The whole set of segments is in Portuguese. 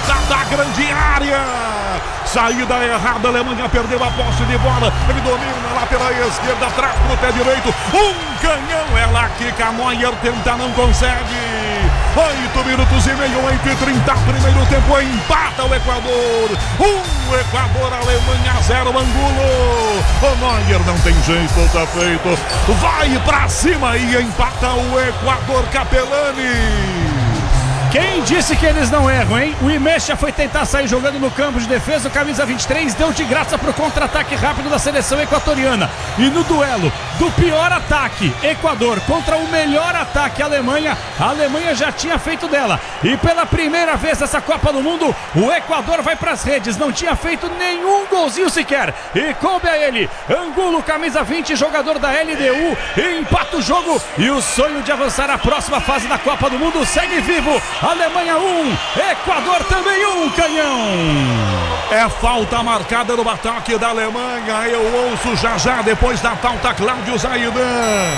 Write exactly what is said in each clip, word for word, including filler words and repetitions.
da grande área. Saída errada, a Alemanha perdeu a posse de bola. Ele domina na lateral esquerda, atrás pro pé direito. Um canhão, ela quica, Neuer tenta, não consegue. Oito minutos e meio entre trinta, primeiro tempo, empata o Equador. Um Equador, Alemanha zero, Angulo. O Neuer não tem jeito, tá feito. Vai pra cima e empata o Equador, Capelani. Quem disse que eles não erram, hein? O Imecha foi tentar sair jogando no campo de defesa, o camisa vinte e três deu de graça pro contra-ataque rápido da seleção equatoriana. E no duelo do pior ataque, Equador, contra o melhor ataque, Alemanha, a Alemanha já tinha feito dela. E pela primeira vez nessa Copa do Mundo, o Equador vai pras redes, não tinha feito nenhum golzinho sequer. E coube a ele, Angulo, camisa vinte, jogador da L D U, e empata o jogo. E o sonho de avançar à próxima fase da Copa do Mundo segue vivo. Alemanha um, Equador também um, canhão. É falta marcada no ataque da Alemanha. Eu ouço já já depois da falta, Cláudio Zaidan.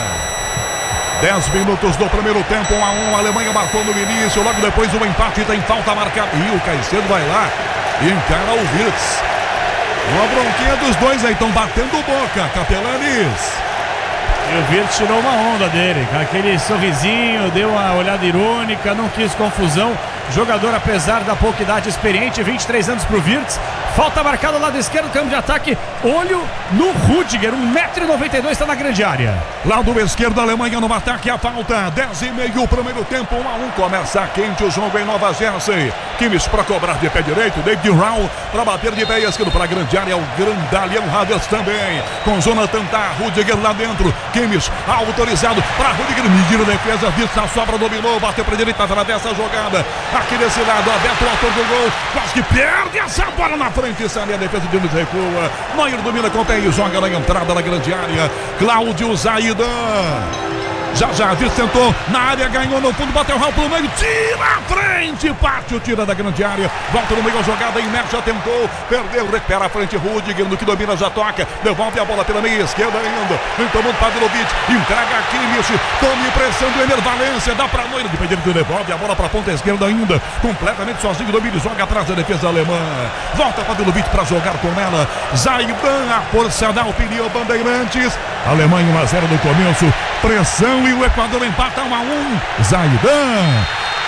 dez minutos do primeiro tempo, um a um. A Alemanha marcou no início, logo depois o empate, tem falta marcada. E o Caicedo vai lá e encara o Wirtz. Uma bronquinha dos dois aí, estão batendo boca, Capelanes. E o Wirtz tirou uma onda dele, aquele sorrisinho, deu uma olhada irônica, não quis confusão. Jogador, apesar da pouca idade, experiente, vinte e três anos pro Wirtz. Falta marcada ao lado esquerdo, campo de ataque. Olho no Rudiger, um metro e noventa e dois, está na grande área. Lado esquerdo, Alemanha no ataque, a falta. dez e meio, primeiro tempo, um a um. Começa quente o jogo em Nova Jersey. Kimmich para cobrar de pé direito, David Raul para bater de pé esquerdo para a grande área. O grandalhão Havertz também. Com Jonathan Tah, Rudiger lá dentro. Kimmich autorizado para Rudiger, medir a defesa. Vista a sobra, dominou, bateu para a direita, atravessa a jogada. Aqui desse lado, aberto o autor do gol. Quase que perde essa bola na frente. Sabe a defesa de Nunes recua. Neuer domina, contém e joga na entrada da grande área. Cláudio Zaidan. Já já, Wirtz tentou na área, ganhou no fundo, bateu o Raul pro meio, tira a frente, parte o tira da grande área, volta no meio a jogada, Imer já tentou, perdeu, recupera a frente, Rudiger, no que domina já toca, devolve a bola pela meia esquerda ainda, então o Pavlovic, entrega a Kimmich, toma impressão do Ener Valencia, dá pra Neuer, dependendo, devolve a bola pra ponta esquerda ainda, completamente sozinho, domina e joga atrás da defesa alemã, volta Pavlovic pra jogar com ela, Zaidan, a força da opinião, Bandeirantes, Alemanha um a zero no começo, pressão e o Equador empata um a um. Zaidan.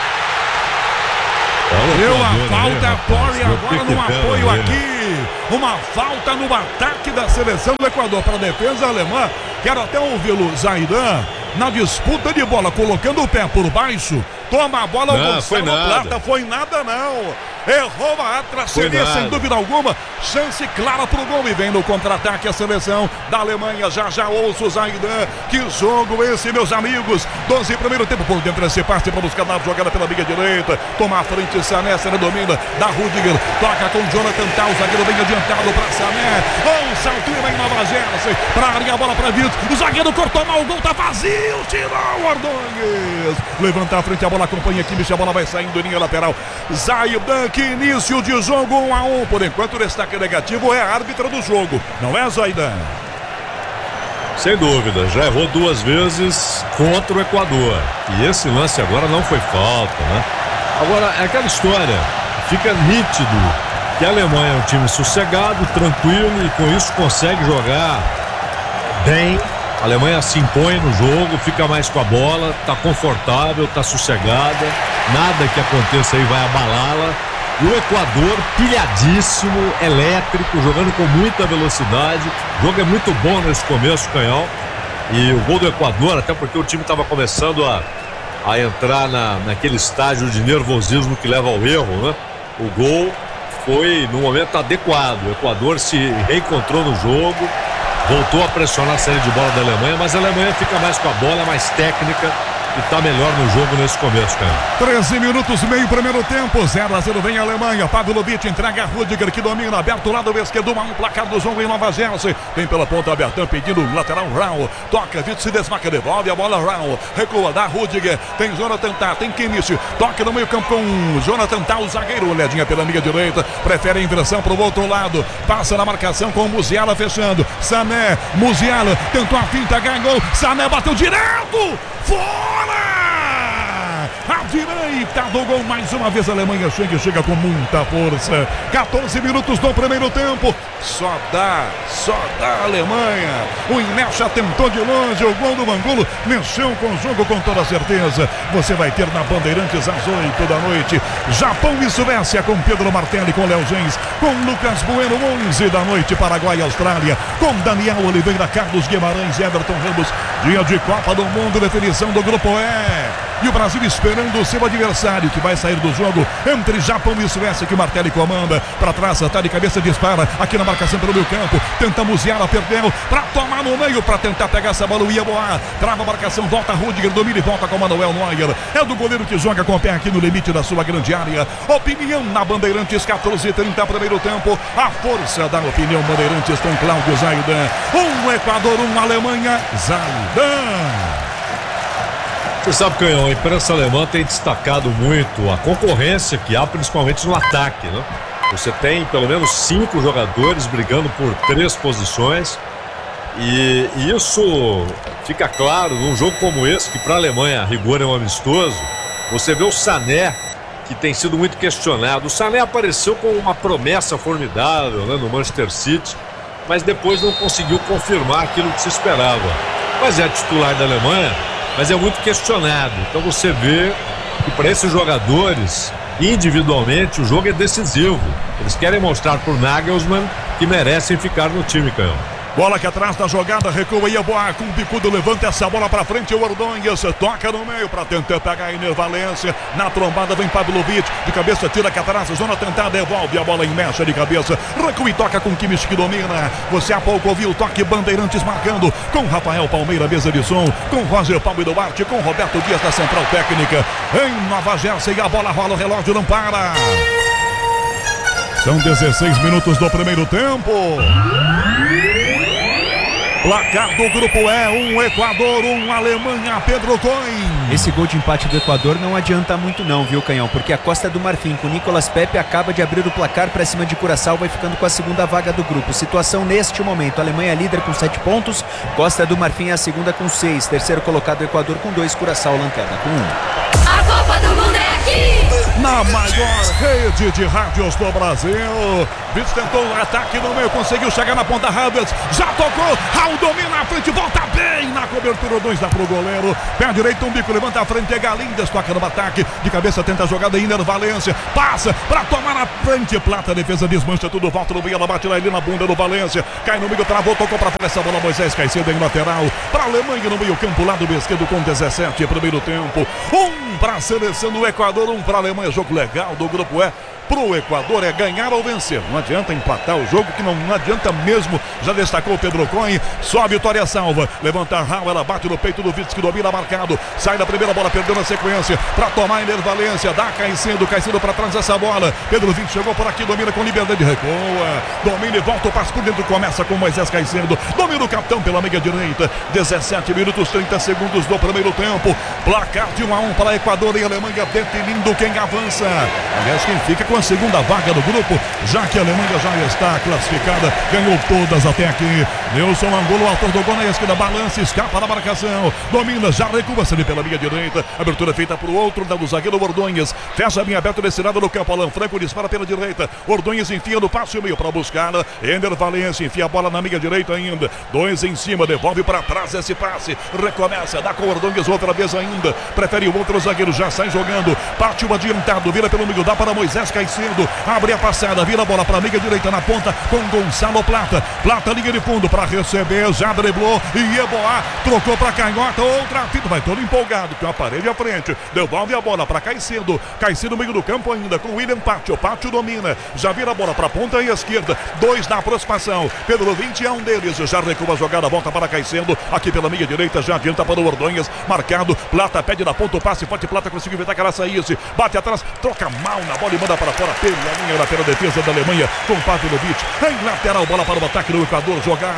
Deu a falta, Corre agora no apoio aqui. Uma falta no ataque da seleção do Equador para a defesa alemã. Quero até ouvi-lo, Zaidan, na disputa de bola, colocando o pé por baixo. Toma a bola, o Gonçalo Plata, foi nada não. Errou a atra, seria sem dúvida alguma chance clara pro gol e vem no contra-ataque a seleção da Alemanha. Já já ouço o Zaidan. Que jogo esse, meus amigos. doze primeiro tempo por dentro desse passe para buscar na jogada pela meia direita. Toma a frente, Sané, Sané domina da Rudiger. Toca com Jonathan Tah, o zagueiro bem adiantado para Sané. Um salto e vem Nova Jersey para área, a bola para Wirtz. O zagueiro cortou mal, o gol tá vazio. Tirou o Ordonez. Levanta a frente, a bola acompanha Kimmich, a bola vai saindo em linha lateral. Zaidan, que início de jogo, um a um. Por enquanto o destaque negativo é a árbitra do jogo, não é, Zaidan? Sem dúvida, já errou duas vezes contra o Equador. E esse lance agora não foi falta, né? Agora, é aquela história, fica nítido que a Alemanha é um time sossegado, tranquilo e com isso consegue jogar bem. A Alemanha se impõe no jogo, fica mais com a bola, tá confortável, tá sossegada, nada que aconteça aí vai abalá-la. E o Equador pilhadíssimo, elétrico, jogando com muita velocidade. O jogo é muito bom nesse começo, canhão. E o gol do Equador, até porque o time estava começando a, a entrar na, naquele estágio de nervosismo que leva ao erro, né? O gol foi no momento adequado. O Equador se reencontrou no jogo, voltou a pressionar a série de bola da Alemanha, mas a Alemanha fica mais com a bola, mais técnica e tá melhor no jogo nesse começo, cara. treze minutos, meio primeiro tempo, zero a zero vem a Alemanha. Pavlovic entrega a Rudiger, que domina, aberto o lado esquerdo, um a um, placar do jogo em Nova Jersey. Vem pela ponta, Bertan pedindo lateral, Raul. Toca, Wirtz se desmarca, devolve a bola, Raul. Recua, dá Rudiger, tem Jonathan Tah, tem Kimmich. Toca no meio campo com Jonathan Tah, o zagueiro, olhadinha pela amiga direita. Prefere a inversão pro outro lado. Passa na marcação com o Musiala fechando. Sané, Musiala, tentou a finta, ganhou. Sané bateu direto! Fora! à direita do gol, mais uma vez a Alemanha chega e chega com muita força. quatorze minutos do primeiro tempo, só dá, só dá a Alemanha. O Imecha tentou de longe, o gol do Mangulo mexeu com o jogo com toda certeza. Você vai ter na Bandeirantes às oito da noite, Japão e Suécia com Pedro Martelli, com Léo Gens, com Lucas Bueno, onze da noite, Paraguai e Austrália, com Daniel Oliveira, Carlos Guimarães, Everton Ramos. Dia de Copa do Mundo, definição do Grupo E. E o Brasil esperando o seu adversário, que vai sair do jogo entre Japão e Suécia, que o Martelli comanda. Para trás, tá de cabeça, dispara aqui na marcação pelo meio campo. Tenta Musiala, perdeu para tomar no meio, para tentar pegar essa bola. O Ieboá trava a marcação, volta Rudiger, domina e volta com o Manuel Neuer. É do goleiro que joga com o pé aqui no limite da sua grande área. Opinião na Bandeirantes, quatorze e trinta, primeiro tempo. A força da opinião Bandeirantes com Cláudio Zaidan. Um Equador, um Alemanha, Zaidan. Você sabe, Canhão, a imprensa alemã tem destacado muito a concorrência que há, principalmente no ataque, né? Você tem pelo menos cinco jogadores brigando por três posições e, e isso fica claro num jogo como esse, que para a Alemanha, a rigor, é um amistoso. Você vê o Sané, que tem sido muito questionado. O Sané apareceu com uma promessa formidável, né, no Manchester City, mas depois não conseguiu confirmar aquilo que se esperava. Mas é titular da Alemanha, mas é muito questionado. Então você vê que para esses jogadores, individualmente, o jogo é decisivo. Eles querem mostrar para o Nagelsmann que merecem ficar no time, Canhão. Bola aqui atrás da jogada, recua e Ieboá com o bicudo, levanta essa bola pra frente, o Ordonhas toca no meio pra tentar pegar a Ener Valência, na trombada vem Pavlovic, de cabeça tira aqui atrás, zona tentada, devolve a bola em mecha de cabeça, recua e toca com Kimmich que domina. Você há pouco ouviu o toque, Bandeirantes marcando, com Rafael Palmeira, mesa de som, com Roger Paulo e Duarte, com Roberto Dias da Central Técnica, em Nova Jersey, a bola rola, o relógio não para. São dezesseis minutos do primeiro tempo. Placar do Grupo E, um Equador, um Alemanha, Pedro Coin. Esse gol de empate do Equador não adianta muito não, viu, Canhão? Porque a Costa do Marfim com Nicolas Pepe acaba de abrir o placar para cima de Curaçao, vai ficando com a segunda vaga do grupo. Situação neste momento, Alemanha líder com sete pontos, Costa do Marfim é a segunda com seis, terceiro colocado Equador com dois, Curaçao lanterna com um. A Copa do Mundo é aqui! Na maior rede de rádios do Brasil. Vitz tentou um ataque no meio, conseguiu chegar na ponta, Havertz já tocou, Raul domina a frente, volta bem na cobertura, dois dá pro goleiro, pé direito, um bico, levanta a frente, é Galindes, toca no ataque, de cabeça tenta a jogada, Ener Valência, passa pra tomar na frente, Plata, defesa desmancha tudo, volta no meio, ela bate lá ali na bunda do Valência, cai no meio, travou, tocou pra fora essa bola, Moisés Caicedo em lateral, pra Alemanha no meio campo, lado esquerdo com dezessete, primeiro tempo, um pra seleção do Equador, um pra Alemanha, jogo legal do Grupo E. Pro Equador é ganhar ou vencer. Não adianta empatar o jogo, que não, não adianta mesmo. Já destacou o Pedro Coin. Só a vitória salva. Levanta a Raul, ela bate no peito do Vitz, que domina marcado. Sai da primeira bola, perdeu na sequência. Pra tomar Ener Valência. Dá Caicedo, Caicedo pra trás dessa bola. Pedro Vitz chegou por aqui, domina com liberdade. Recua. Domina e volta o passo por dentro. Começa com Moisés Caicedo. Domina o capitão pela meia direita. dezessete minutos, trinta segundos do primeiro tempo. Placar de um a um para Equador e Alemanha, definindo quem avança. Aliás, quem fica com a segunda vaga do grupo, já que a Alemanha já está classificada, ganhou todas até aqui. Nelson Angulo, autor do gol na esquerda, balança, escapa da marcação, domina, já recua-se ali pela minha direita, abertura feita para o outro, do zagueiro Ordonhas, fecha a linha aberta desse lado do campo, Alan Franco dispara pela direita, Ordonhas enfia no passe meio para buscar, Ener Valência enfia a bola na minha direita ainda, dois em cima, devolve para trás esse passe, recomeça, dá com Ordonhas outra vez ainda, prefere o outro zagueiro, já sai jogando, partiu adiantado, vira pelo meio, dá para Moisés Caicedo, abre a passada, vira a bola para a meia direita na ponta com Gonçalo Plata, Plata linha de fundo para receber, já driblou e Ieboá trocou para canhota, outra fita, vai todo empolgado, tem uma parede à frente, devolve a bola para Caicedo, Caicedo no meio do campo ainda com William Pátio, Pátio domina, já vira a bola para a ponta e esquerda, dois na aproximação, Pedro vinte é um deles, já recua a jogada, volta para Caicedo, aqui pela meia direita, já adianta para o Ordonhas, marcado, Plata pede na ponta o passe, forte Plata conseguiu evitar que ela saísse, bate atrás, troca mal na bola e manda para fora pela linha lateral, defesa da Alemanha com Pavlovic, em lateral, bola para o ataque do Equador, jogar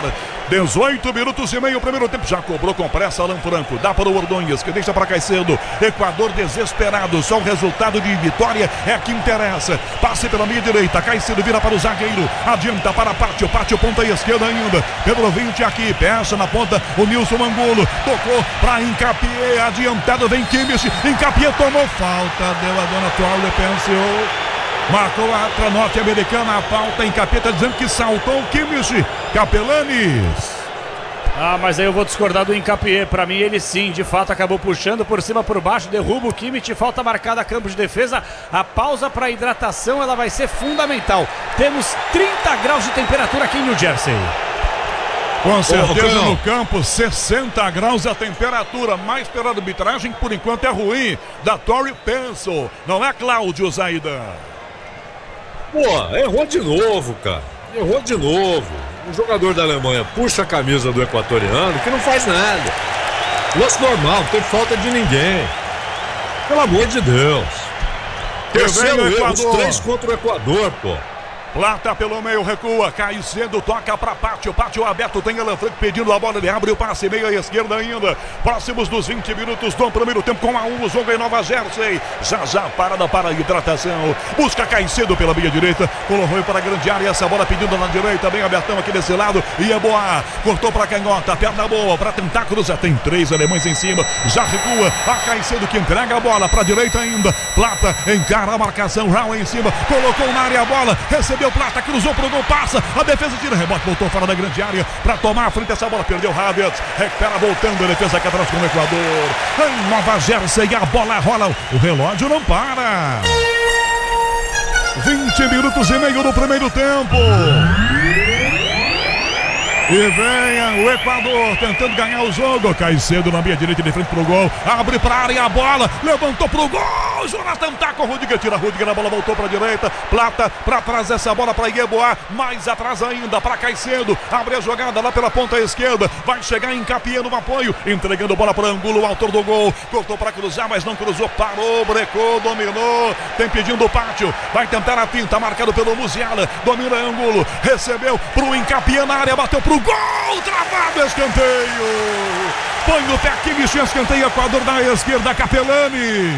dezoito minutos e meio, primeiro tempo. Já cobrou com pressa Alan Franco. Dá para o Ordonhas, que deixa para Caicedo. Equador desesperado. Só o resultado de vitória é que interessa. Passe pela meia direita. Caicedo vira para o zagueiro. Adianta para Pátio. Pátio ponta esquerda ainda. Pedro vinte aqui. Peça na ponta. O Nilson Angulo. Tocou para Hincapié. Adiantado vem Kimmich. Hincapié tomou falta. Deu a dona Toalha, pensou. Marcou a atra norte-americana. A falta. Hincapié está dizendo que saltou o Kimmich. Capelanes. Ah, mas aí eu vou discordar do Hincapié. Pra mim, ele sim, de fato, acabou puxando por cima, por baixo, derruba o Kimmich, falta marcada a campo de defesa. A pausa para hidratação, ela vai ser fundamental. Temos trinta graus de temperatura aqui em New Jersey. Com certeza no campo, sessenta graus a temperatura, mais pela arbitragem, por enquanto é ruim, da Torrey Pencil. Não é Cláudio Zaida. Pô, errou de novo, cara. Errou de novo. O jogador da Alemanha puxa a camisa do equatoriano, que não faz nada. Lance normal, não tem falta de ninguém. Pelo amor de Deus. Terceiro erro, os três contra o Equador, pô. Plata pelo meio, recua, Caicedo toca para Pátio, Pátio aberto, tem Alan Franco pedindo a bola, ele abre o passe, meia esquerda ainda, próximos dos vinte minutos do primeiro tempo, com a um, o jogo em Nova Jersey, já já parada para a hidratação, busca Caicedo pela meia direita, colocou para a grande área, essa bola pedindo na direita, bem abertão aqui desse lado, e é boa, cortou para a canhota, perna boa, para tentar cruzar, tem três alemães em cima, já recua, a Caicedo que entrega a bola para a direita ainda, Plata encara a marcação, Raul em cima, colocou na área a bola, recebeu Plata, cruzou pro gol, passa, a defesa tira, rebote, voltou fora da grande área, para tomar a frente essa bola, perdeu Havertz, recupera voltando, a defesa aqui atrás com o Equador, em Nova Jersey, a bola rola, o relógio não para, vinte minutos e meio do primeiro tempo, e venha o Equador tentando ganhar o jogo. Caicedo na meia direita de frente pro gol. Abre pra área a bola. Levantou pro gol. Jonathan tá com o Rudiger. Tira Rudiger. A bola voltou pra direita. Plata pra trás essa bola pra Yeboah. Mais atrás ainda pra Caicedo. Abre a jogada lá pela ponta esquerda. Vai chegar Hincapié no apoio. Entregando bola pra Angulo, o autor do gol. Cortou pra cruzar, mas não cruzou. Parou, brecou, dominou. Tem pedindo o Pátio. Vai tentar a finta. Marcado pelo Musiala. Domina Angulo. Recebeu pro Hincapié na área. Bateu pro gol, travado, escanteio. Põe no pé Kimmich, escanteio, Equador da esquerda, Capelanes.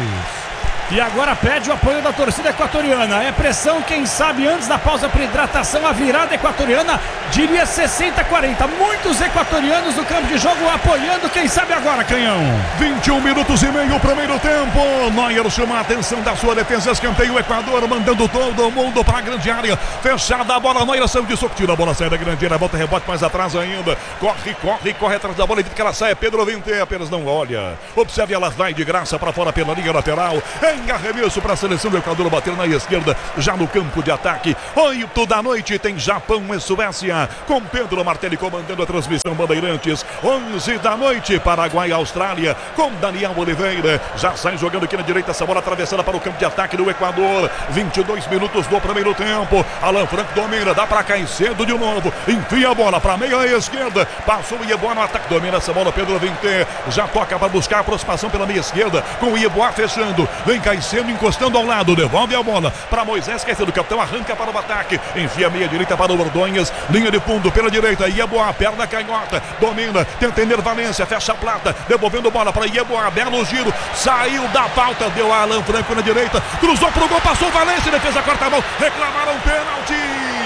E agora pede o apoio da torcida equatoriana. É pressão, quem sabe antes da pausa para hidratação, a virada equatoriana, diria sessenta a quarenta. Muitos equatorianos no campo de jogo apoiando, quem sabe agora, Canhão. vinte e um minutos e meio, primeiro tempo. Neuer chama a atenção da sua defesa, escanteio o Equador, mandando todo mundo para a grande área. Fechada a bola, Neuer saiu de soco, tira a bola, sai da grande área, volta rebote mais atrás ainda. Corre, corre, corre atrás da bola, evita que ela saia. Pedro Vinte apenas não olha. Observe, ela vai de graça para fora pela linha lateral. Em arremesso para a seleção do Equador, bater na esquerda, já no campo de ataque. Oito da noite tem Japão e Suécia, com Pedro Martelli comandando a transmissão Bandeirantes. Onze da noite, Paraguai e Austrália, com Daniel Oliveira. Já sai jogando aqui na direita, essa bola atravessada para o campo de ataque do Equador. vinte e dois minutos do primeiro tempo. Alan Franco domina, dá para Caicedo de novo. Enfia a bola para a meia esquerda. Passou o Yeboah no ataque, domina essa bola Pedro Vinte. Já toca para buscar a aproximação pela meia esquerda, com o Yeboah fechando. Vem Caicedo encostando ao lado, devolve a bola para Moisés Caicedo, o capitão arranca para o ataque, enfia a meia direita para o Ordonhas, linha de fundo pela direita, Yeboah, perna canhota, domina, tenta entender Valência, fecha a Plata, devolvendo bola para Yeboah, belo giro, saiu da pauta, deu a Alan Franco na direita, cruzou pro gol, passou Valência, defesa corta a mão, reclamaram pênalti.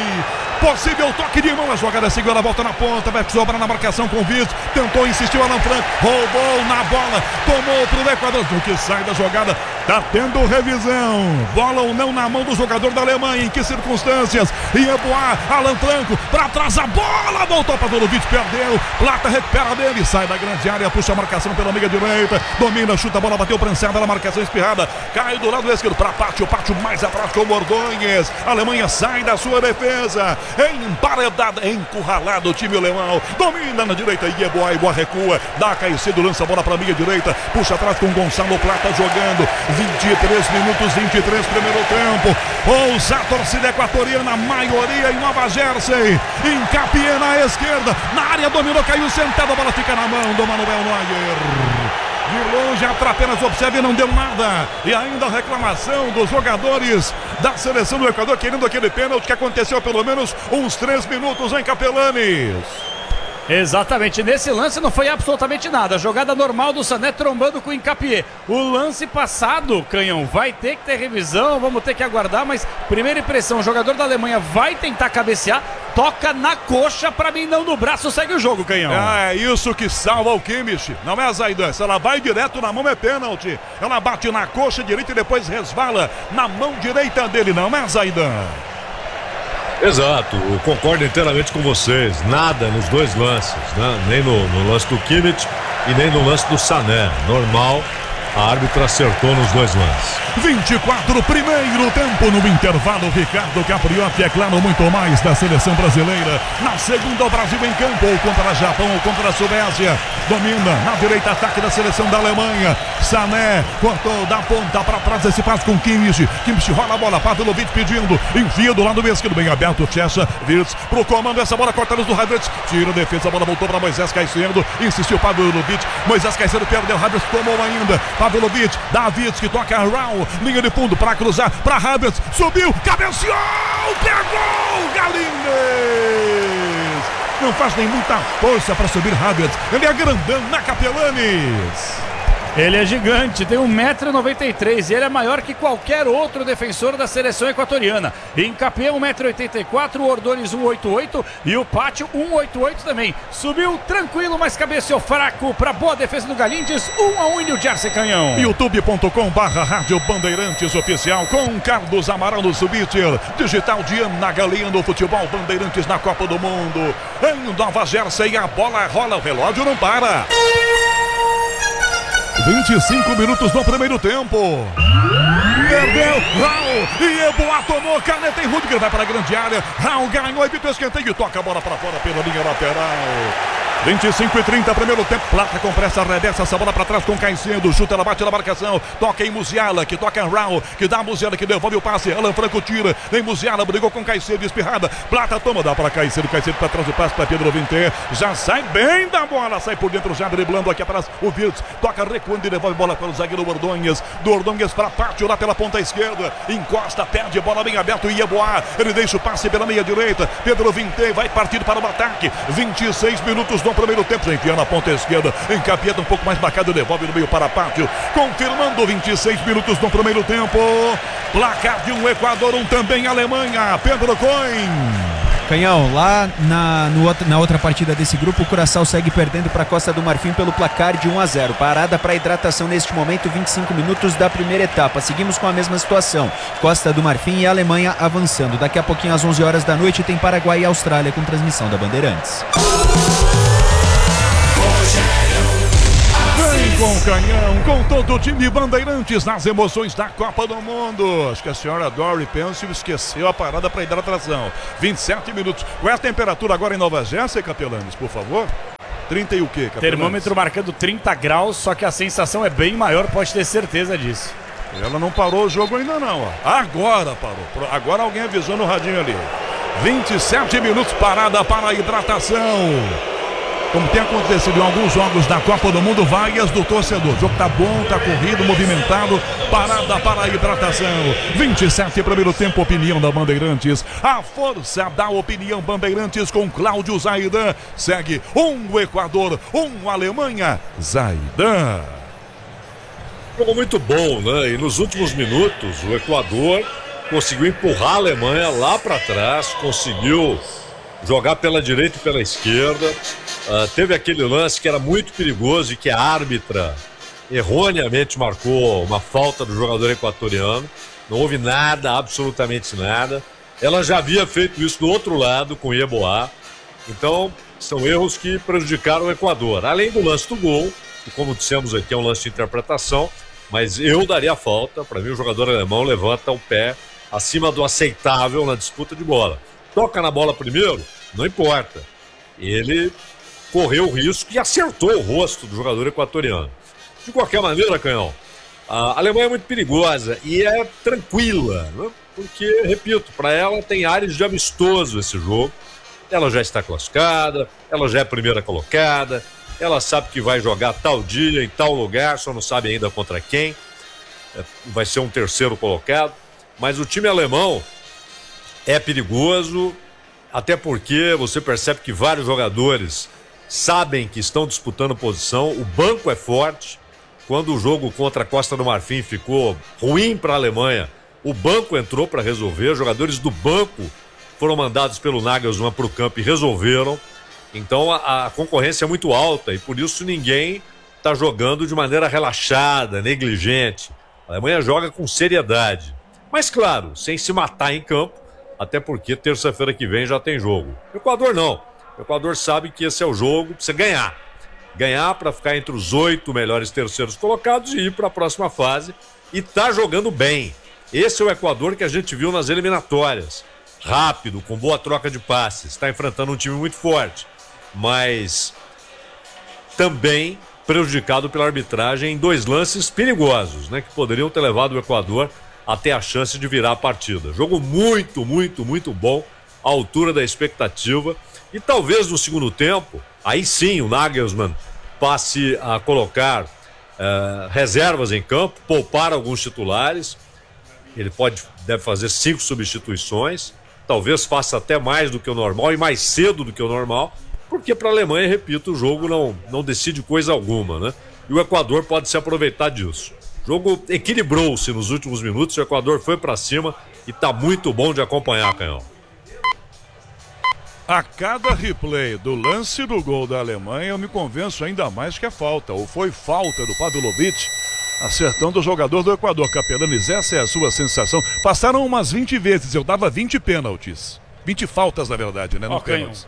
Possível toque de mão, a jogada seguiu, ela volta na ponta, vai sobrar na marcação com o Vitor, tentou, insistiu Alan Franco, roubou na bola, tomou pro Equador, o que sai da jogada, tá tendo revisão, bola ou não na mão do jogador da Alemanha, em que circunstâncias? Yeboah, Alan Franco, pra trás a bola, voltou para Dolovic, perdeu, Plata recupera dele, sai da grande área, puxa a marcação pela meia direita, domina, chuta a bola, bateu prensada, a marcação espirrada, cai do lado esquerdo, para Pátio, Pátio mais atrás com o Ordonhas, a Alemanha sai da sua defesa, emparedada, encurralado o time alemão, domina na direita, Yeboah, Yeboah recua, dá Caicedo, lança a bola para a meia direita, puxa atrás com Gonçalo Plata jogando, vinte e três minutos, vinte e três primeiro tempo, ouça a torcida equatoriana, maioria em Nova Jersey, Hincapié na esquerda, na área dominou, caiu sentado, a bola fica na mão do Manuel Neuer. De longe, apenas observe e não deu nada. E ainda a reclamação dos jogadores da seleção do Equador, querendo aquele pênalti que aconteceu há pelo menos uns três minutos em Capelanes. Exatamente, nesse lance não foi absolutamente nada. Jogada normal do Sané trombando com o Hincapié. O lance passado, Canhão, vai ter que ter revisão, vamos ter que aguardar, mas primeira impressão, o jogador da Alemanha vai tentar cabecear, toca na coxa, pra mim não no braço, segue o jogo, Canhão. É isso que salva o Kimmich, não é, Zaidan? Se ela vai direto na mão é pênalti. Ela bate na coxa direita e depois resvala na mão direita dele, não é, Zaidan? Exato, eu concordo inteiramente com vocês. Nada nos dois lances, né? Nem no, no lance do Kimmich e nem no lance do Sané. Normal, a árbitra acertou nos dois lances. vinte e quatro, primeiro tempo no intervalo. Ricardo Capriotti, é claro, muito mais da seleção brasileira. Na segunda, o Brasil em campo, ou contra Japão ou contra a Suécia. Domina na direita, ataque da seleção da Alemanha. Sané cortou da ponta para trás, esse passo com Kimmich. Kimmich rola a bola, Pavlovic pedindo, enfia do lado esquerdo, bem aberto, Tchecha, Wirtz pro comando, essa bola corta a luz do Havertz, tira a defesa, a bola voltou para Moisés Caicedo, insistiu Pavlovic, Moisés Caicedo perdeu, Havertz tomou ainda, Pavlovic, Davids que toca Raul, linha de fundo para cruzar, para Havertz, subiu, cabeceou, pegou, Galíndez! Não faz nem muita força para subir Havertz, ele é grandão na Capelanes. Ele é gigante, tem um metro e noventa e três e ele é maior que qualquer outro defensor da seleção equatoriana. Hincapié um metro e oitenta e quatro, o Ordones um metro e oitenta e oito e o Pátio um metro e oitenta e oito também. Subiu tranquilo, mas cabeceou fraco para boa defesa do Galíndez, um a um em New Jersey, Canhão. youtube ponto com barra Rádio Bandeirantes Oficial com Carlos Amaral Subiter, digital de Ana Galinha no futebol Bandeirantes na Copa do Mundo. Em Nova Jersey a bola rola, o relógio não para. vinte e cinco minutos no primeiro tempo. Perdeu, Raul, e Eboá tomou, caneta em Rudiger, vai para a grande área. Raul ganhou, evita o escanteio e toca a bola para fora pela linha lateral. vinte e cinco e trinta, primeiro tempo. Plata com pressa, arremessa essa bola para trás com Caicedo. Chuta, ela bate na marcação. Toca em Musiala, que toca em Raul, que dá a Musiala, que devolve o passe. Alan Franco tira. Em Musiala, brigou com Caicedo, espirrada. Plata toma, dá para Caicedo. Caicedo para trás o passe para Pedro Vinté. Já sai bem da bola, sai por dentro, já driblando aqui atrás o Wirtz. Toca recuando e devolve bola para o zagueiro Ordonhas. Do Ordonhas para Pátio, lá pela ponta esquerda. Encosta, perde bola bem aberto. E Eboá, ele deixa o passe pela meia direita. Pedro Vinté vai partir para o ataque. vinte e seis minutos no primeiro tempo, enfiando na ponta esquerda, encapieta um pouco mais marcado, devolve no meio para Pátio, confirmando vinte e seis minutos no primeiro tempo. Placar de um Equador, um também Alemanha. Pedro Coin. Canhão, lá na, no, na outra partida desse grupo, o Curaçao segue perdendo para a Costa do Marfim pelo placar de um a zero. Parada para hidratação neste momento, vinte e cinco minutos da primeira etapa. Seguimos com a mesma situação. Costa do Marfim e Alemanha avançando. Daqui a pouquinho, às onze horas da noite, tem Paraguai e Austrália com transmissão da Bandeirantes. Vem com o Canhão, com todo o time Bandeirantes nas emoções da Copa do Mundo. Acho que a senhora Dory Pencil esqueceu a parada para hidratação. vinte e sete minutos. Qual é a temperatura agora em Nova Jersey, Capelanes, por favor? trinta e o quê, Capelanes? Termômetro marcando trinta graus, só que a sensação é bem maior, pode ter certeza disso. Ela não parou o jogo ainda não, ó. Agora parou. Agora alguém avisou no radinho ali. vinte e sete minutos, parada para a hidratação. Como tem acontecido em alguns jogos da Copa do Mundo, vaias do torcedor. O jogo tá bom, tá corrido, movimentado, parada para a hidratação. vinte e sete, primeiro tempo, opinião da Bandeirantes. A força da opinião Bandeirantes com Cláudio Zaidan. Segue um Equador, um Alemanha. Zaidan. Jogo muito bom, né? E nos últimos minutos, o Equador conseguiu empurrar a Alemanha lá para trás, conseguiu jogar pela direita e pela esquerda. Uh, teve aquele lance que era muito perigoso e que a árbitra erroneamente marcou uma falta do jogador equatoriano. Não houve nada, absolutamente nada. Ela já havia feito isso do outro lado com o Eboá. Então, são erros que prejudicaram o Equador. Além do lance do gol, que como dissemos aqui é um lance de interpretação, mas eu daria falta. Para mim, o jogador alemão levanta o pé acima do aceitável na disputa de bola. Toca na bola primeiro, não importa. Ele correu o risco e acertou o rosto do jogador equatoriano. De qualquer maneira, Canhão, a Alemanha é muito perigosa e é tranquila, né? Porque, repito, para ela tem áreas de amistoso esse jogo. Ela já está classificada, ela já é primeira colocada, ela sabe que vai jogar tal dia, em tal lugar, só não sabe ainda contra quem. Vai ser um terceiro colocado, mas o time alemão é perigoso, até porque você percebe que vários jogadores sabem que estão disputando posição, o banco é forte. Quando o jogo contra a Costa do Marfim ficou ruim para a Alemanha, o banco entrou para resolver, os jogadores do banco foram mandados pelo Nagelsmann para o campo e resolveram. Então a, a concorrência é muito alta e por isso ninguém está jogando de maneira relaxada, negligente. A Alemanha joga com seriedade. Mas claro, sem se matar em campo, até porque terça-feira que vem já tem jogo. O Equador não. O Equador sabe que esse é o jogo, precisa ganhar. Ganhar para ficar entre os oito melhores terceiros colocados e ir para a próxima fase. E tá jogando bem. Esse é o Equador que a gente viu nas eliminatórias. Rápido, com boa troca de passes. Está enfrentando um time muito forte. Mas também prejudicado pela arbitragem em dois lances perigosos, né, que poderiam ter levado o Equador até a chance de virar a partida. Jogo muito, muito, muito bom, à altura da expectativa. E talvez no segundo tempo, aí sim o Nagelsmann passe a colocar uh, reservas em campo, poupar alguns titulares. Ele pode, deve fazer cinco substituições, talvez faça até mais do que o normal e mais cedo do que o normal, porque para a Alemanha, repito, o jogo não, não decide coisa alguma, né? E o Equador pode se aproveitar disso. O jogo equilibrou-se nos últimos minutos, o Equador foi para cima e tá muito bom de acompanhar, Canhão. A cada replay do lance do gol da Alemanha, eu me convenço ainda mais que é falta, ou foi falta do Pavlovic, acertando o jogador do Equador. Capelanes, essa é a sua sensação? Passaram umas vinte vezes, eu dava vinte pênaltis. vinte faltas, na verdade, né? Ó, No pênaltis.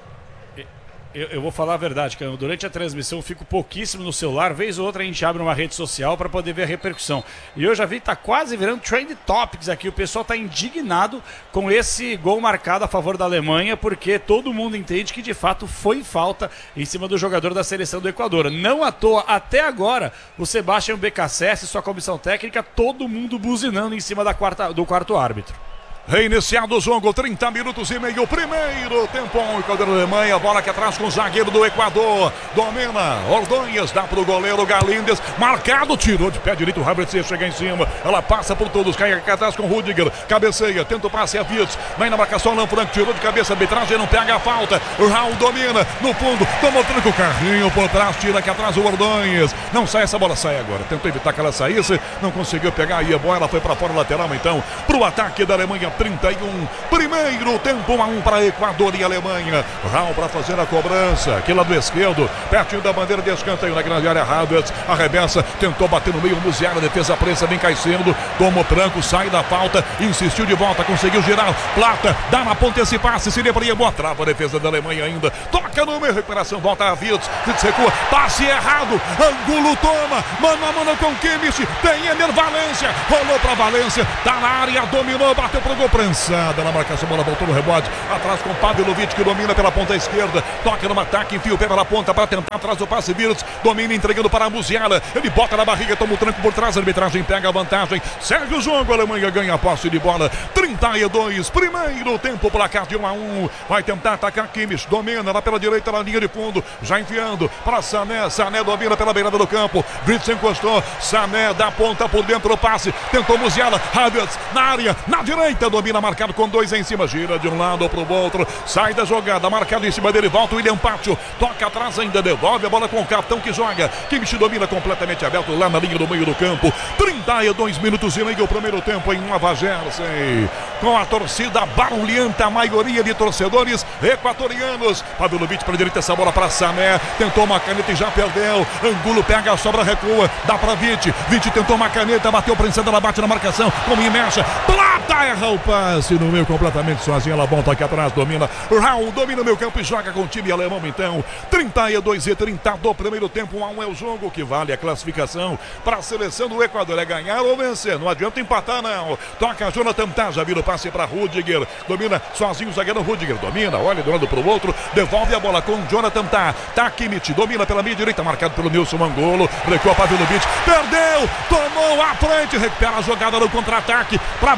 Eu, eu vou falar a verdade, cara. Durante a transmissão eu fico pouquíssimo no celular, vez ou outra a gente abre uma rede social para poder ver a repercussão. E eu já vi que tá quase virando trend topics aqui. O pessoal tá indignado com esse gol marcado a favor da Alemanha, porque todo mundo entende que de fato foi falta em cima do jogador da seleção do Equador. Não à toa, até agora, o Sebastião Becassese e sua comissão técnica, todo mundo buzinando em cima da quarta, do quarto árbitro. Reiniciado o jogo, trinta minutos e meio, primeiro tempo, o Equador da Alemanha, bola aqui atrás com o zagueiro do Equador, domina, Ordonhas, dá pro goleiro Galíndez, marcado, tirou de pé direito, o Havertz chega em cima, ela passa por todos, cai aqui atrás com o Rudiger, cabeceia, tenta o passe a Wirtz, vem na marcação, Lan Franco, tirou de cabeça, arbitragem não pega a falta, o Raul domina, no fundo, tomou tranco, o carrinho por trás, tira aqui atrás o Ordonhas, não sai, essa bola sai agora, tentou evitar que ela saísse, não conseguiu pegar, aí a bola, ela foi pra fora, lateral então, pro ataque da Alemanha, trinta e um, primeiro tempo, um a um para Equador e Alemanha. Raul para fazer a cobrança, aqui lado esquerdo, pertinho da bandeira de escanteio na grande área. Havertz arremessa, tentou bater no meio, Musiala, defesa presa, vem Caicedo, tomou tranco, sai da falta, insistiu de volta, conseguiu girar, Plata, dá na ponta esse passe, seria para ir, boa trava a defesa da Alemanha ainda, toca no meio, recuperação, volta a Wirtz, Wirtz recua, passe errado, Angulo toma, mano a mano com Kimmich, tem Ener Valência, rolou para Valência, tá na área, dominou, bateu pro gol, prensa na marcação, bola voltou no rebote, atrás com Pavlovic que domina pela ponta esquerda, toca no ataque, enfia o pé pela ponta para tentar atrás do passe, Wirtz domina entregando para a Musiala, ele bota na barriga, toma o tranco por trás, a arbitragem pega a vantagem, segue o jogo, a Alemanha ganha a posse de bola, trinta e dois, primeiro tempo, placar de um a um, vai tentar atacar Kimmich, domina lá pela direita na linha de fundo, já enfiando para Sané, Sané domina pela beirada do campo, Wirtz encostou, Sané dá ponta por dentro do passe, tentou Musiala, Havertz na área, na direita, domina marcado com dois em cima, gira de um lado para o outro, sai da jogada, marcado em cima dele, volta o William Pátio, toca atrás ainda, devolve a bola com o capitão que joga, Kimmich domina completamente aberto lá na linha do meio do campo, trinta e dois minutos e meio, o primeiro tempo em Nova Jersey, com a torcida barulhenta, a maioria de torcedores equatorianos, Pavlovic para a direita, essa bola para Sané, tentou uma caneta e já perdeu, Angulo pega a sobra, recua, dá para Witt, Witt tentou uma caneta, bateu prensando, ela bate na marcação, como mexe, Plata erra o passe no meio completamente sozinho, ela volta aqui atrás, domina, Raul domina o meio campo e joga com o time alemão então, trinta e dois e trinta do primeiro tempo, um a um é o jogo que vale a classificação para a seleção do Equador, é ganhar ou vencer, não adianta empatar não, toca Jonathan Tah, já vira o passe para Rudiger, domina sozinho o zagueiro Rudiger, domina, olha de um lado para o outro, devolve a bola com Jonathan Tah, Tah Kimmich, domina pela meia direita, marcado pelo Nilson Angulo, recua Pavlovic, perdeu, tomou a frente, recupera a jogada no contra-ataque para Valência,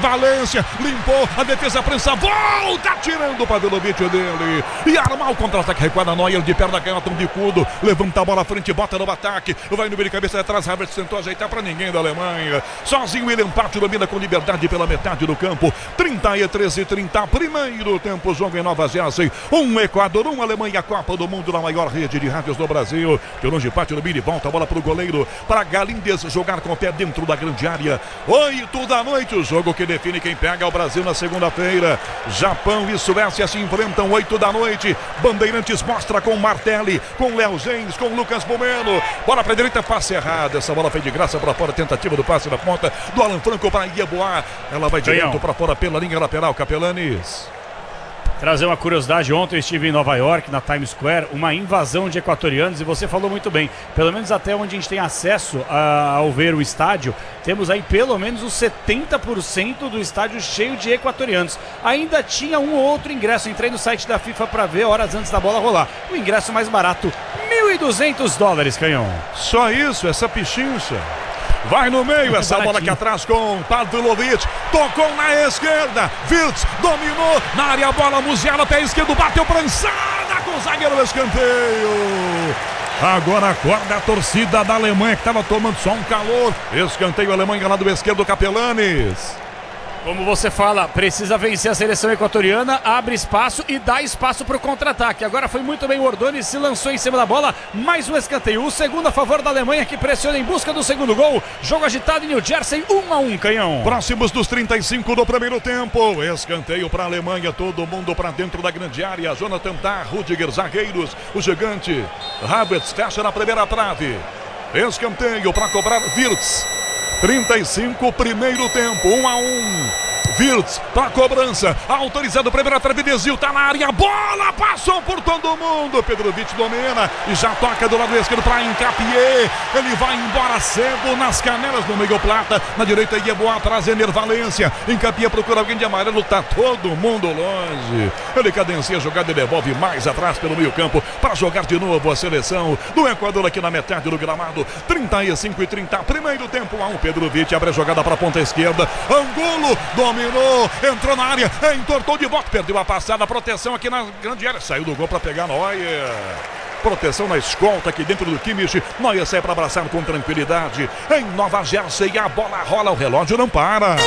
Valência, limpou, a defesa prensa, volta, tirando o Pavlovic dele. E armar o contra-ataque, recuada Neuer de perna, canhota, um bicudo, levanta a bola à frente, bota no ataque, vai no meio de cabeça atrás, Havertz tentou ajeitar pra ninguém da Alemanha. Sozinho ele empate, domina com liberdade pela metade do campo. trinta e três e trinta, primeiro tempo, jogo em Nova Jersey. Um Equador, um Alemanha, Copa do Mundo na maior rede de rádios do Brasil. De longe parte no mini, volta a bola pro goleiro, para Galíndez jogar com o pé dentro da grande área. Oito da noite, o jogo que define quem pega o Brasil na segunda-feira. Japão e Suécia se enfrentam oito da noite. Bandeirantes mostra com Martelli, com Léo James, com Lucas Bomeno. Bola pra direita, passe errado. Essa bola foi de graça para fora, tentativa do passe na ponta do Alan Franco para Yeboah. Ela vai direto para fora pela linha lateral, Capelanes. Trazer uma curiosidade, ontem eu estive em Nova York, na Times Square, uma invasão de equatorianos, e você falou muito bem, pelo menos até onde a gente tem acesso a, ao ver o estádio, temos aí pelo menos os setenta por cento do estádio cheio de equatorianos. Ainda tinha um ou outro ingresso, entrei no site da FIFA para ver horas antes da bola rolar. O ingresso mais barato, mil e duzentos dólares, Canhão. Só isso, essa pichincha. Vai no meio, essa bola aqui atrás com Pavlovic, tocou na esquerda, Wirtz dominou na área, a bola Musiala, pé esquerdo, bateu prançada com o zagueiro, escanteio. Agora acorda a torcida da Alemanha que estava tomando só um calor. Escanteio Alemanha lá do esquerdo, Capelanes. Como você fala, precisa vencer a seleção equatoriana, abre espaço e dá espaço para o contra-ataque. Agora foi muito bem o Ordoni, se lançou em cima da bola, mais um escanteio. O segundo a favor da Alemanha, que pressiona em busca do segundo gol. Jogo agitado em New Jersey, um a um, Canhão. Próximos dos trinta e cinco do primeiro tempo. Escanteio para a Alemanha, todo mundo para dentro da grande área. Jonathan Tah, Rudiger, zagueiros, o gigante. Havertz fecha na primeira trave. Escanteio para cobrar Wirtz. trinta e cinco, primeiro tempo, um a um. Wirtz para cobrança, autorizado, primeira trave, desvio, tá na área, bola passou por todo mundo. Pedrovic domina e já toca do lado esquerdo para Hincapié. Ele vai embora cedo nas canelas do meio plata, na direita Yeboah atrás, Ener Valência. Hincapié procura alguém de amarelo, tá todo mundo longe. Ele cadencia a jogada e devolve mais atrás pelo meio campo para jogar de novo a seleção do Equador aqui na metade do gramado. trinta e cinco e trinta, primeiro tempo a um. Pedrovic abre a jogada para a ponta esquerda, Angulo dominou, entrou na área, entortou de volta, perdeu a passada, proteção aqui na grande área, saiu do gol para pegar Neuer. Proteção na escolta aqui dentro do Kimmich. Neuer sai para abraçar com tranquilidade. Em Nova Jersey a bola rola, o relógio não para.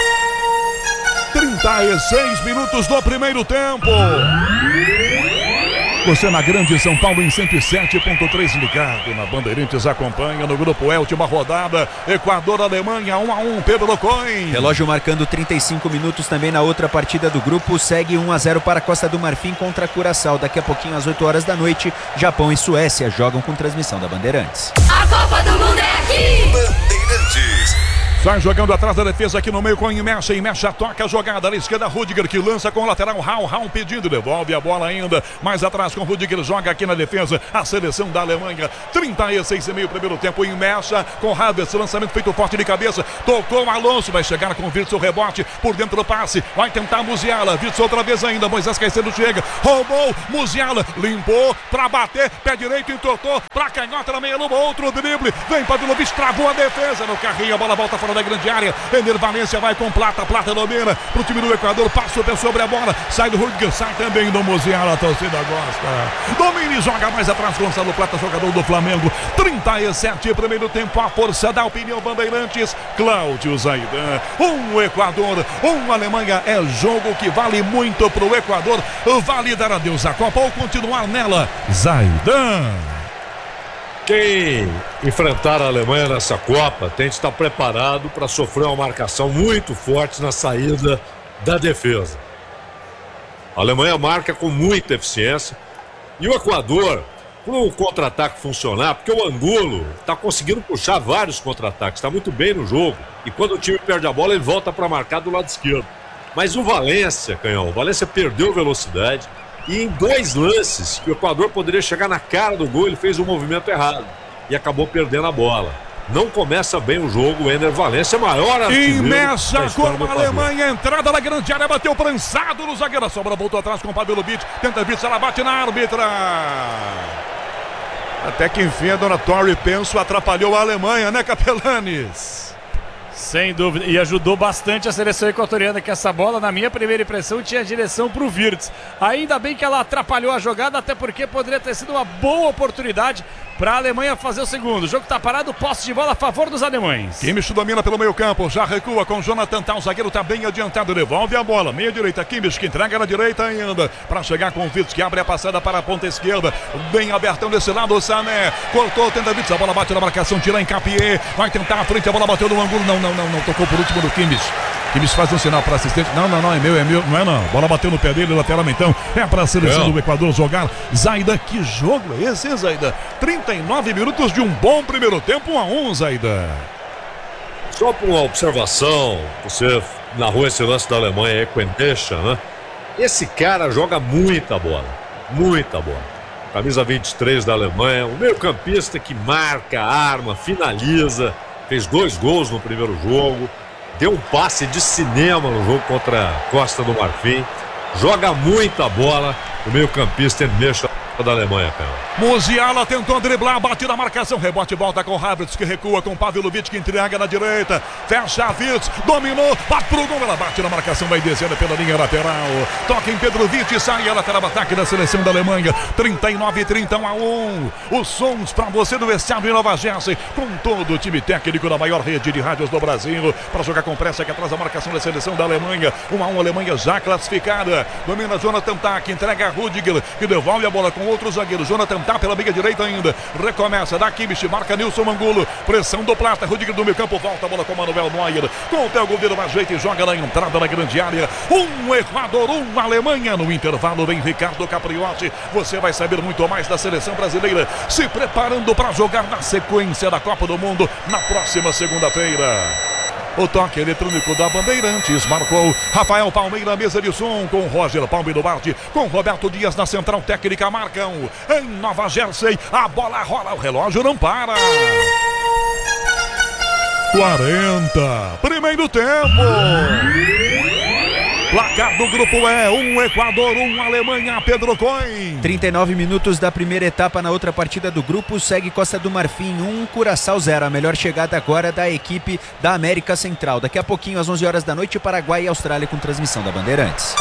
trinta e seis minutos do primeiro tempo. Você na Grande São Paulo em cento e sete ponto três ligado na Bandeirantes, acompanha no grupo E, última rodada, Equador, Alemanha, um a um, Pedro Coin. Relógio marcando trinta e cinco minutos também na outra partida do grupo, segue um a zero para a Costa do Marfim contra a Curaçao. Daqui a pouquinho às oito horas da noite, Japão e Suécia jogam com transmissão da Bandeirantes. A Copa do Mundo é aqui! Bandeirantes. Sai jogando atrás da defesa aqui no meio com Imecha. Imecha toca a jogada na esquerda. Rudiger que lança com o lateral. Raul, Raul pedindo. Devolve a bola ainda. Mais atrás com Rudiger. Joga aqui na defesa. A seleção da Alemanha. trinta e seis e meio primeiro tempo. Imecha com Havertz. Lançamento feito forte de cabeça. Tocou Alonso. Vai chegar com o Wirtz. O rebote por dentro do passe. Vai tentar Musiala. Wirtz outra vez ainda. Moisés Caicedo chega. Roubou. Musiala limpou para bater. Pé direito. Entortou para canhota na meia lua. Outro drible. Vem Pavlovic. Travou a defesa no carrinho. A bola volta fora da grande área. Ener Valência vai com Plata, Plata domina pro time do Equador, passou sobre a bola, sai do Rudiger, sai também do Musiala, a torcida gosta. Domina e joga mais atrás, Gonçalo Plata, jogador do Flamengo. trinta e sete, primeiro tempo, a força da opinião Bandeirantes, Cláudio Zaidan. Um Equador, um Alemanha, é jogo que vale muito pro Equador, vale dar adeus à Copa ou continuar nela. Zaidan. Quem enfrentar a Alemanha nessa Copa tem que estar preparado para sofrer uma marcação muito forte na saída da defesa. A Alemanha marca com muita eficiência e o Equador, para o contra-ataque funcionar, porque o Angulo está conseguindo puxar vários contra-ataques, está muito bem no jogo, e quando o time perde a bola ele volta para marcar do lado esquerdo. Mas o Valência, Canhão, o Valência perdeu velocidade. E em dois lances que o Equador poderia chegar na cara do gol, ele fez um movimento errado e acabou perdendo a bola. Não começa bem o jogo, o Ener Valência, maior artilheiro. Imecha com a Alemanha, entrada na grande área, bateu prensado no zagueiro. A sobra voltou atrás com o Pavlovic, tenta Wirtz, ela bate na árbitra. Até que enfim a dona Tori Penso atrapalhou a Alemanha, né, Capelanes? Sem dúvida, e ajudou bastante a seleção equatoriana, que essa bola, na minha primeira impressão, tinha direção pro Wirtz. Ainda bem que ela atrapalhou a jogada, até porque poderia ter sido uma boa oportunidade para a Alemanha fazer o segundo. O jogo tá parado, posse de bola a favor dos alemães. Kimmich domina pelo meio campo, já recua com Jonathan Tah, o zagueiro tá bem adiantado, devolve a bola, meia direita, Kimmich que entrega na direita ainda, para chegar com o Wirtz, que abre a passada para a ponta esquerda, bem abertão desse lado, o Sané, cortou, tenta Wirtz, a bola bate na marcação, tira em Capié, vai tentar a frente, a bola bateu no ângulo, não, não, não, não, tocou por último no Kimmich. Kimmich faz um sinal para assistente. Não, não, não, é meu, é meu. Não é não. Bola bateu no pé dele, lateralmente. Então, é para a seleção do Equador jogar. Zaida, que jogo é esse, hein, Zaida? trinta e nove minutos de um bom primeiro tempo, um a um, Zaida. Só por uma observação, você narrou esse lance da Alemanha aí com o Endecha, né? Esse cara joga muita bola. Muita bola. Camisa vinte e três da Alemanha. O meio campista que marca, arma, finaliza. Fez dois gols no primeiro jogo. Deu um passe de cinema no jogo contra a Costa do Marfim. Joga muita bola o meio-campista Endecha da Alemanha, cara. Musiala tentou driblar, bate na marcação, rebote, volta com Havertz, que recua com Pavlovic, que entrega na direita, fecha a Wirtz, dominou, bate pro gol, ela bate na marcação, vai descendo pela linha lateral, toca em Petrovic, sai a lateral, ataque da seleção da Alemanha, trinta e nove, trinta a um, os sons pra você do vestiário em Nova Jersey, com todo o time técnico da maior rede de rádios do Brasil, para jogar com pressa aqui atrás da marcação da seleção da Alemanha, um a um, Alemanha já classificada, domina Jonathan Tah, que entrega a Rudiger, que devolve a bola com outro zagueiro, Jonathan Tah pela meia direita ainda, recomeça, da Kimmich, marca Nilson Angulo, pressão do Plata, Rudiger do meio campo, volta a bola com Manuel Neuer, com o pé o goleiro ajeita e joga na entrada da grande área, um Equador, um Alemanha, no intervalo vem Ricardo Capriotti, você vai saber muito mais da seleção brasileira, se preparando para jogar na sequência da Copa do Mundo, na próxima segunda-feira. O toque eletrônico da Bandeirantes marcou Rafael Palmeira, mesa de som, com Roger Palme do Barte, com Roberto Dias na central técnica, marcam em Nova Jersey, a bola rola, o relógio não para. quarenta, primeiro tempo. Placar do grupo E, um Equador, um Alemanha, Pedro Coin. trinta e nove minutos da primeira etapa na outra partida do grupo, segue Costa do Marfim um, Curaçao zero. A melhor chegada agora da equipe da América Central. Daqui a pouquinho, às onze horas da noite, Paraguai e Austrália com transmissão da Bandeirantes.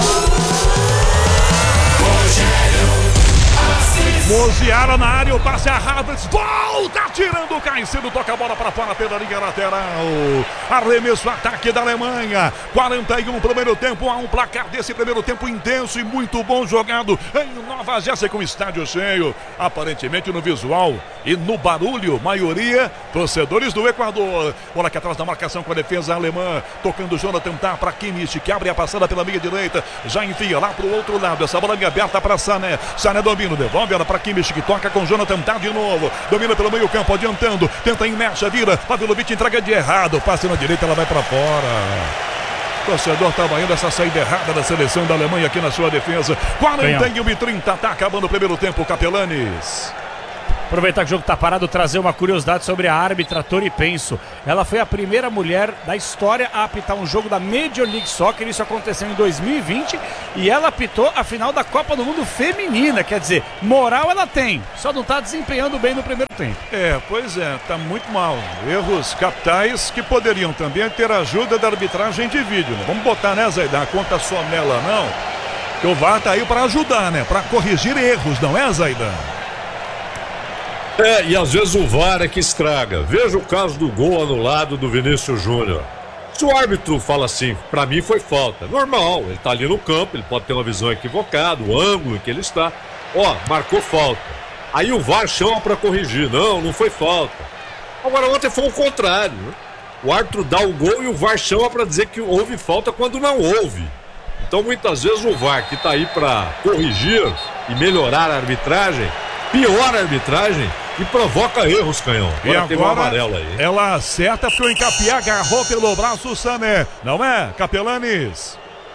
Musiala na área, o passe a Havertz, volta tirando o Caicedo, toca a bola para fora pela linha lateral, arremesso, ataque da Alemanha, quarenta e um primeiro tempo, há um placar desse primeiro tempo intenso e muito bom jogado em Nova Jersey com estádio cheio, aparentemente no visual e no barulho, maioria torcedores do Equador. Bola aqui atrás da marcação com a defesa alemã, tocando Jonathan Tah para Kimmich, que abre a passada pela meia direita, já enfia lá para o outro lado, essa bola aberta para Sané, Sané domina, devolve ela para Kimmich, que toca com Jonathan Tah de novo, domina pelo meio campo, adiantando, tenta em mecha, vira, Pavlovic entrega de errado, passe na direita, ela vai para fora. O torcedor estava indo essa saída errada da seleção da Alemanha aqui na sua defesa. quarenta e um e trinta, tá acabando o primeiro tempo, Capelanes. Aproveitar que o jogo está parado, trazer uma curiosidade sobre a árbitra Tori Penso. Ela foi a primeira mulher da história a apitar um jogo da Major League Soccer. Isso aconteceu em dois mil e vinte e ela apitou a final da Copa do Mundo feminina. Quer dizer, moral ela tem, só não está desempenhando bem no primeiro tempo. É, pois é, tá muito mal. Erros capitais que poderiam também ter ajuda da arbitragem de vídeo, né? Vamos botar, né, Zé, a conta só nela, não? Que o V A R tá aí para ajudar, né? Para corrigir erros, não é, Zaidan? É, e às vezes o V A R é que estraga. Veja o caso do gol anulado do Vinícius Júnior. Se o árbitro fala assim, pra mim foi falta, normal, ele tá ali no campo, ele pode ter uma visão equivocada, o ângulo em que ele está, ó, marcou falta. Aí o V A R chama pra corrigir, não, não foi falta. Agora ontem foi o contrário, né? O árbitro dá o gol e o V A R chama pra dizer que houve falta quando não houve. Então muitas vezes o V A R, que tá aí pra corrigir e melhorar a arbitragem, piora a arbitragem e provoca erros, Canhão. Agora, e agora tem um amarelo aí. Ela acerta porque o Encapié agarrou pelo braço o Sané. Não é, Capelanes?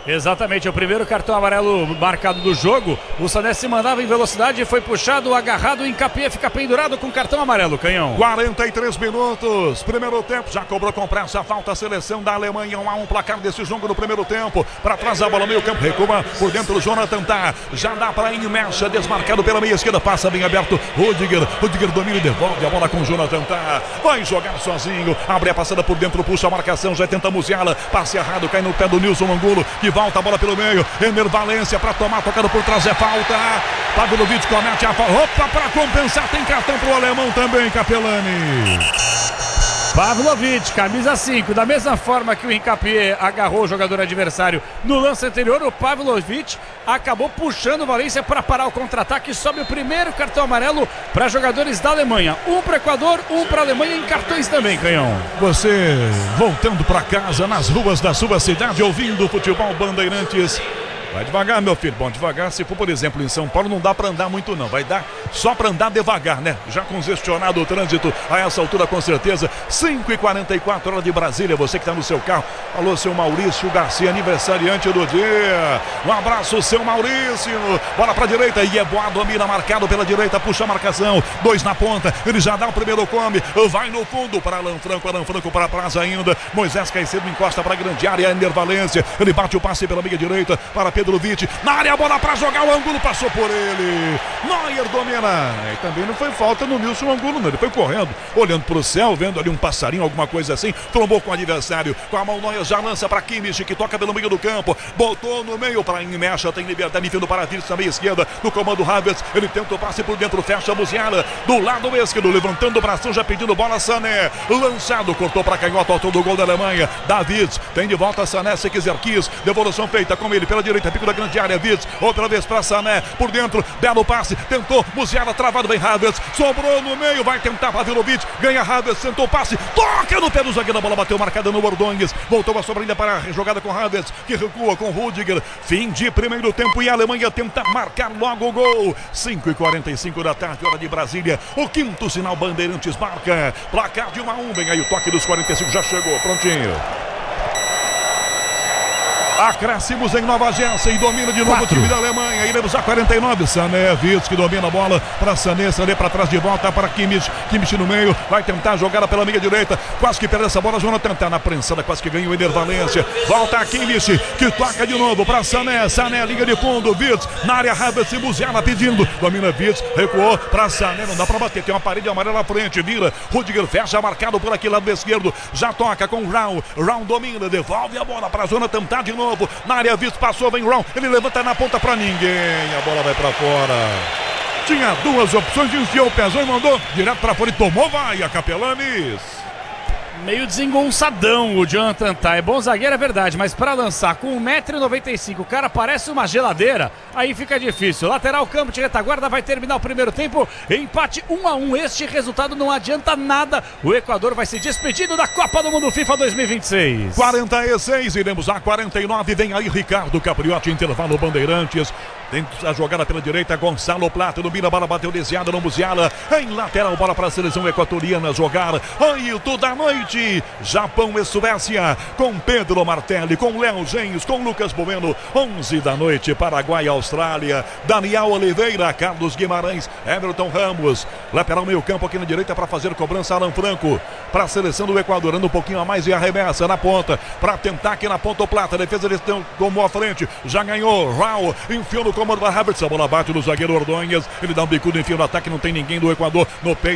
Exatamente, o primeiro cartão amarelo marcado do jogo. O Sané se mandava em velocidade, foi puxado, agarrado, o Hincapié fica pendurado com cartão amarelo, Canhão. quarenta e três minutos, primeiro tempo, já cobrou com pressa a falta a seleção da Alemanha, um a um placar desse jogo no primeiro tempo. Para trás a bola, meio campo, recua por dentro o Jonathan Tah, já dá para Inmecha, desmarcado pela meia esquerda, passa bem aberto, Rudiger, Rudiger domina e devolve a bola com o Jonathan Tah, vai jogar sozinho, abre a passada por dentro, puxa a marcação, já tenta Musiala, passe errado, cai no pé do Nilson Angulo, que volta a bola pelo meio, Ener Valência para tomar, tocado por trás, é falta, Pavlovic comete a falta, opa, para compensar, tem cartão pro alemão também, Capelani. Pavlovic, camisa cinco, da mesma forma que o Hincapié agarrou o jogador adversário no lance anterior, o Pavlovic acabou puxando o Valência para parar o contra-ataque, sobe o primeiro cartão amarelo para jogadores da Alemanha, um para o Equador, um para a Alemanha em cartões também, Canhão. Você voltando para casa nas ruas da sua cidade, ouvindo o Futebol Bandeirantes. Vai devagar, meu filho. Bom, devagar, se for, por exemplo, em São Paulo, não dá para andar muito, não. Vai dar só para andar devagar, né? Já congestionado o trânsito a essa altura, com certeza. cinco e quarenta e quatro, hora de Brasília. Você que está no seu carro. Alô, seu Maurício Garcia, aniversariante do dia. Um abraço, seu Maurício. Bola para a direita. E é boa, domina, marcado pela direita. Puxa a marcação. Dois na ponta. Ele já dá o primeiro come. Vai no fundo para Alan Franco. Alan Franco para a praça ainda. Moisés Caicedo encosta para a grande área. Ener Valência. Ele bate o passe pela meia direita para Pedrovic, na área, a bola para jogar, o Angulo passou por ele, Neuer domina, e também não foi falta no Nilson Angulo, não. Ele foi correndo, olhando para o céu, vendo ali um passarinho, alguma coisa assim, trombou com o adversário, com a mão Neuer já lança para Kimmich, que toca pelo meio do campo, botou no meio para Inmecha, tem liberdade, vindo para Virtus na meia esquerda, no comando Havertz, ele tenta o passe por dentro, fecha a Musiala, do lado esquerdo, levantando o bração, já pedindo bola, Sané, lançado, cortou para canhota, autor do gol da Alemanha, Davids, tem de volta Sané, se quiser quis, devolução feita com ele pela direita, pico da grande área, Vitz, outra vez para Sané, por dentro, belo passe, tentou, Musiala travado, vem Havertz, sobrou no meio, vai tentar Pavlovic, ganha Havertz, tentou o passe, toca no pé do zagueiro, a bola bateu marcada no Ordonez, voltou a sobra ainda para a jogada com Havertz, que recua com Rudiger, fim de primeiro tempo e a Alemanha tenta marcar logo o gol, cinco e quarenta e cinco da tarde, hora de Brasília, o quinto sinal Bandeirantes marca, placar de um a um, vem aí o toque dos quarenta e cinco, já chegou, prontinho. Acréscimos em Nova Jersey, domina de novo Quatro. O time da Alemanha, iremos a quarenta e nove, Sané, Vitz que domina a bola para Sané, Sané para trás de volta para Kimmich, Kimmich no meio, vai tentar jogar pela meia direita, quase que perde essa bola, Jonathan tá na prensada, quase que ganha o Ener Valência, volta a Kimmich, que toca de novo para Sané, Sané, liga de fundo, Vitz, na área, Havertz e Musiala pedindo, domina Vitz, recuou para Sané, não dá para bater, tem uma parede amarela à frente, vira, Rudiger fecha, marcado por aqui, lado esquerdo, já toca com o Raul, Raul domina, devolve a bola para Jonathan tá de novo, na área, Vitz passou, vem Raul, ele levanta na ponta para ninguém, a bola vai para fora. Tinha duas opções, enfiou o pezão e mandou direto para fora e tomou vaia, Capelanes. Meio desengonçadão o Jonathan Tah, é bom zagueiro, é verdade, mas para lançar com um metro e noventa e cinco, o cara parece uma geladeira, aí fica difícil. Lateral, campo de retaguarda, vai terminar o primeiro tempo, empate um a um, este resultado não adianta nada, o Equador vai se despedindo da Copa do Mundo FIFA dois mil e vinte e seis. quarenta e seis, iremos a quarenta e nove, vem aí Ricardo Capriotti, intervalo Bandeirantes. Tem a jogada pela direita, Gonçalo Plata, domina a bola, bateu desviada no Musiala, em lateral, bola para a seleção equatoriana jogar, oito da noite, Japão e Suécia, com Pedro Martelli, com Léo Gens, com Lucas Bueno, onze da noite, Paraguai e Austrália, Daniel Oliveira, Carlos Guimarães, Everton Ramos, lateral meio campo aqui na direita para fazer cobrança, Alan Franco, para a seleção do Equador, anda um pouquinho a mais e arremessa na ponta, para tentar aqui na ponta o Plata, a defesa eles tomou a frente, já ganhou, Raul, enfiou no comando para Havertz, a bola bate no zagueiro Ordonez, ele dá um bicudo, enfia no ataque, não tem ninguém do Equador no peito.